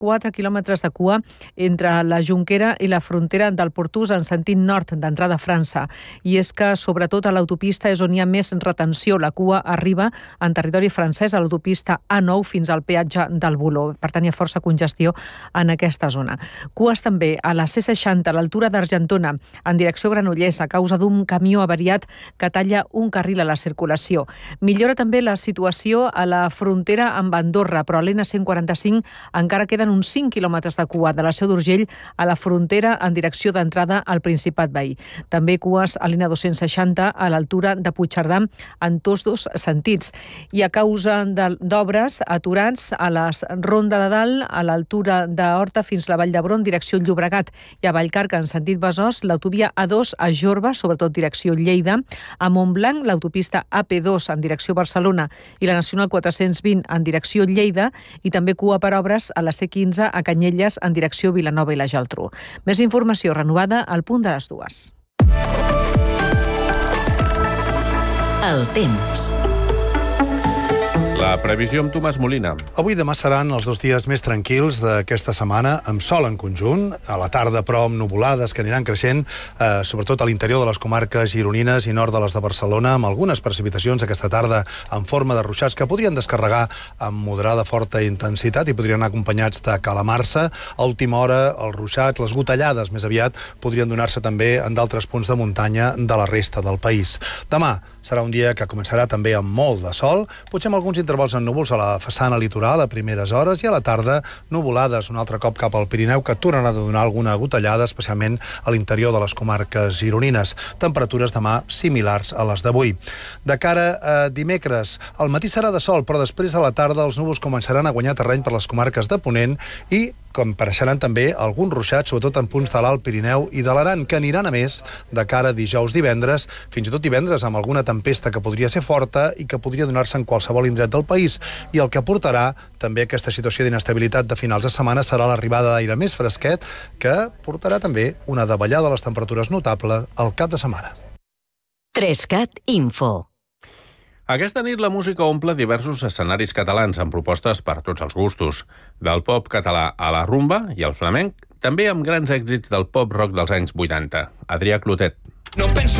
4 quilòmetres de cua entre la Jonquera i la frontera del Portús en sentit nord d'entrada a França. I és que, sobretot a l'autopista, és on hi ha més retenció. La cua arriba en territori francès a l'autopista A9 fins al peatge del Voló. Per tant, hi ha força congestió en aquesta zona. Cues també a la C60, a l'altura d'Argentona, en direcció a Granollers, a causa d'un camió avariat que talla un carril a la circulació. Millora també la situació a la frontera amb Andorra, però a l'N145 encara queden uns 5 quilòmetres de cua de la Seu d'Urgell a la frontera en direcció d'entrada al Principat veí. També cues a l'N260 a l'altura de Puigcerdà en tots dos sentits. I a causa d'obres aturats a la Ronda de Dalt, a l'altura d'Horta fins a la Vall d'Hebron, direcció Llobregat, i a Vallcarca en sentit Besòs, l'autovia A2 a Jorba, sobretot direcció Lleida, a Montblanc, l'autopista AP2 en direcció Barcelona i la Nacional 420 en direcció Lleida, i també cua per obres a la C15 a Canyelles en direcció Vilanova i la Geltrú. Més informació renovada al punt de les 2. El temps. La previsió amb Tomàs Molina. Avui i demà seran els 2 dies més tranquils d'aquesta setmana, amb sol en conjunt, a la tarda però amb nuvolades que aniran creixent, sobretot a l'interior de les comarques gironines i nord de les de Barcelona, amb algunes precipitacions aquesta tarda en forma de ruixats que podrien descarregar amb moderada forta intensitat i podrien anar acompanyats de calamarsa. A última hora, els ruixats, les gotellades més aviat, podrien donar-se també en d'altres punts de muntanya de la resta del país. Demà serà un dia que començarà també amb molt de sol, potser amb alguns intervals en núvols a la façana litoral a primeres hores i a la tarda nuvolades un altre cop cap al Pirineu que tornaran a donar alguna gotellada, especialment a l'interior de les comarques gironines. Temperatures demà similars a les d'avui. De cara a dimecres, al matí serà de sol, però després a la tarda els núvols començaran a guanyar terreny per les comarques de Ponent i apareixeran també alguns ruixats, sobretot en punts de l'Alt Pirineu i de l'Aran, que aniran a més de cara a dijous, divendres, fins i tot divendres amb alguna tempesta que podria ser forta i que podria donar-se en qualsevol indret del país. I el que portarà també aquesta situació d'inestabilitat de finals de setmana serà l'arribada d'aire més fresquet, que portarà també una davallada de les temperatures notable al cap de setmana. 3CAT Info. Aquesta nit la música omple diversos escenaris catalans amb propostes per tots els gustos. Del pop català a la rumba i al flamenc, també amb grans èxits del pop rock dels anys 80. Adrià Clotet. No penso